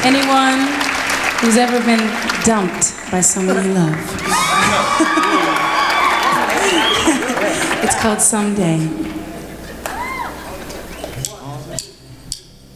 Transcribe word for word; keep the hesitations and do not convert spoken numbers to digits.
Anyone who's ever been dumped by someone you love? It's called Someday.